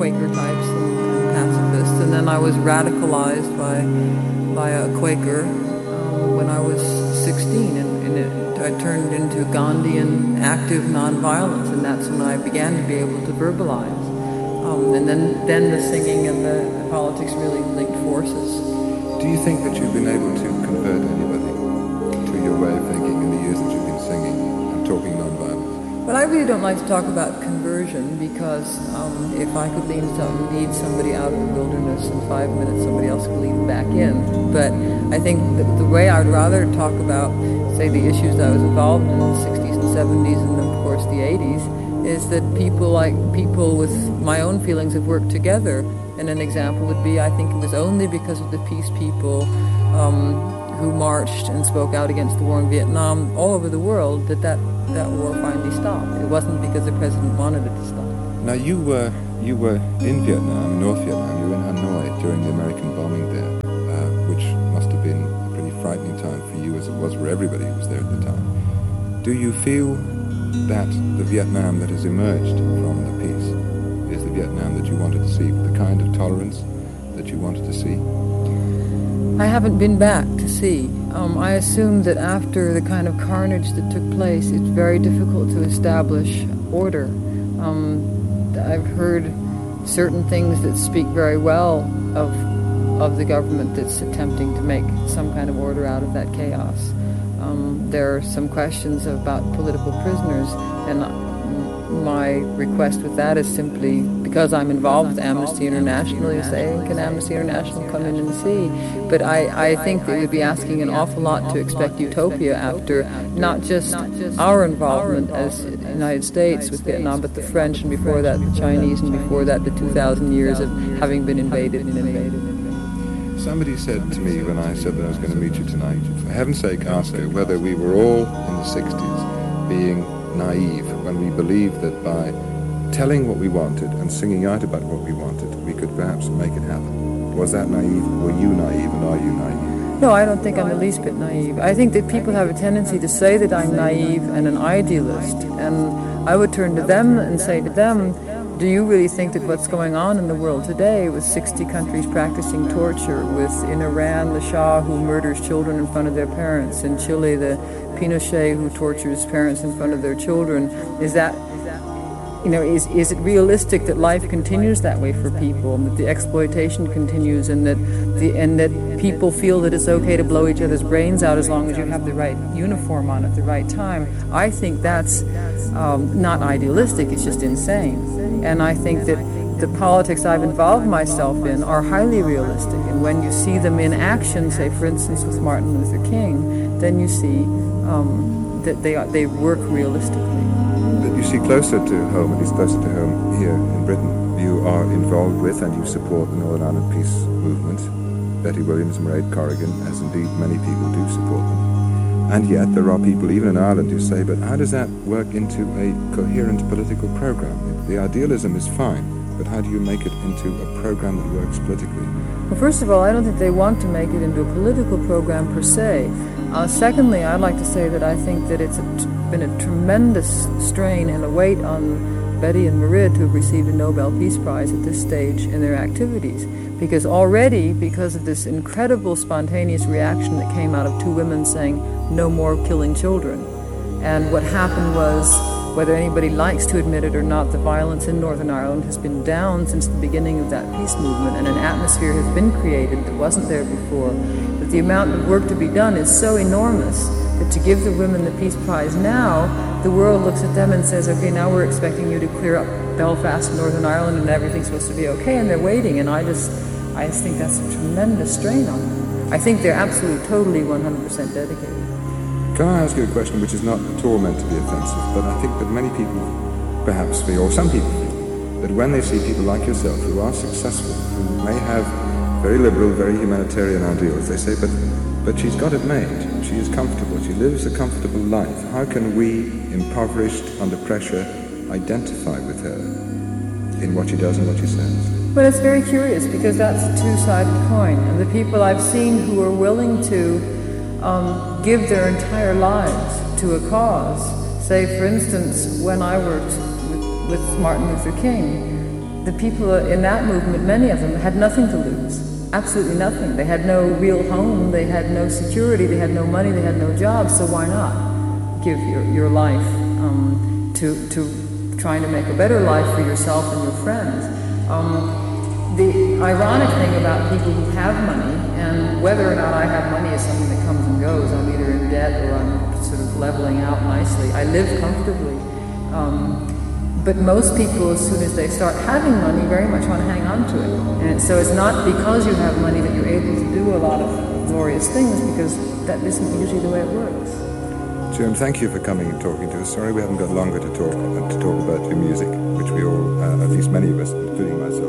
Quaker types and pacifists, and then I was radicalized by a Quaker when I was 16, and I turned into Gandhian active nonviolence, and that's when I began to be able to verbalize. And then the singing and the politics really linked forces. Do you think that you've been able to convert anybody to your way of thinking in the years that you've been singing and talking nonviolence? Well, I really don't like to talk about conversion because if I could lead somebody out of the wilderness in 5 minutes, somebody else could lead them back in. But I think the way I'd rather talk about, say, the issues I was involved in the 60s and 70s and, of course, the 80s, is that people with my own feelings have worked together. And an example would be, I think it was only because of the peace people who marched and spoke out against the war in Vietnam all over the world that war finally stopped. It wasn't because the president wanted it to stop. Now you were in Vietnam, North Vietnam. You were in Hanoi during the American bombing there, which must have been a pretty frightening time for you, as it was for everybody who was there at the time. Do you feel that the Vietnam that has emerged from the peace is the Vietnam that you wanted to see, the kind of tolerance that you wanted to see? I haven't been back to see. I assume that after the kind of carnage that took place, it's very difficult to establish order. I've heard certain things that speak very well of the government that's attempting to make some kind of order out of that chaos. There are some questions about political prisoners, and my request with that is simply, because I'm involved with Amnesty International, you say, can Amnesty International come in and see? But I think they would be asking an awful lot to expect utopia after not just our involvement as the United States with Vietnam, but the French, and before that the Chinese, and before that the 2,000 years of having been invaded and invaded. Somebody said to me when I said that I was going to meet you tonight, for heaven's sake, ask her whether we were all in the 60s being naive when we believed that by telling what we wanted and singing out about what we wanted, we could perhaps make it happen. Was that naive? Were you naive, and are you naive? No, I don't think I'm the least bit naive. I think that people have a tendency to say that I'm naive and an idealist, and I would turn to them and say to them, do you really think that what's going on in the world today, with 60 countries practicing torture, with in Iran the Shah who murders children in front of their parents, in Chile the Pinochet who tortures parents in front of their children, is it realistic that life continues that way for people, and that the exploitation continues, and that people feel that it's okay to blow each other's brains out as long as you have the right uniform on at the right time? I think that's not idealistic, it's just insane. And I think that the politics I've involved myself in are highly realistic, and when you see them in action, say for instance with Martin Luther King, then you see that they work realistically. That you see closer to home, at least closer to home here in Britain. You are involved with and you support the Northern Ireland Peace Movement. Betty Williams, Mairead Corrigan, as indeed many people do support them. And yet there are people even in Ireland who say, but how does that work into a coherent political program? The idealism is fine, but how do you make it into a program that works politically? Well, first of all, I don't think they want to make it into a political program per se. Secondly, I'd like to say that I think that it's been a tremendous strain and a weight on Betty and Mairead to have received a Nobel Peace Prize at this stage in their activities. Because already, because of this incredible spontaneous reaction that came out of two women saying, no more killing children. And what happened was, whether anybody likes to admit it or not, the violence in Northern Ireland has been down since the beginning of that peace movement, and an atmosphere has been created that wasn't there before. But the amount of work to be done is so enormous that to give the women the Peace Prize now, the world looks at them and says, okay, now we're expecting you to clear up Belfast and Northern Ireland and everything's supposed to be okay, and they're waiting, and I just think that's a tremendous strain on them. I think they're absolutely, totally 100% dedicated. Can I ask you a question which is not at all meant to be offensive, but I think that many people perhaps feel, or some people feel, that when they see people like yourself who are successful, who may have very liberal, very humanitarian ideals, they say, but she's got it made, she is comfortable, she lives a comfortable life. How can we, impoverished, under pressure, identify with her in what she does and what she says? Well, it's very curious because that's a two-sided coin, and the people I've seen who are willing to give their entire lives to a cause. Say, for instance, when I worked with Martin Luther King, the people in that movement, many of them, had nothing to lose. Absolutely nothing. They had no real home, they had no security, they had no money, they had no job, so why not give your life to trying to make a better life for yourself and your friends. The ironic thing about people who have money, and whether or not I have money is something that comes and goes, I'm either in debt or I'm sort of leveling out nicely. I live comfortably. But most people, as soon as they start having money, very much want to hang on to it. And so it's not because you have money that you're able to do a lot of glorious things, because that isn't usually the way it works. Joan, thank you for coming and talking to us. Sorry we haven't got longer to talk about your music, which we all, at least many of us, including myself,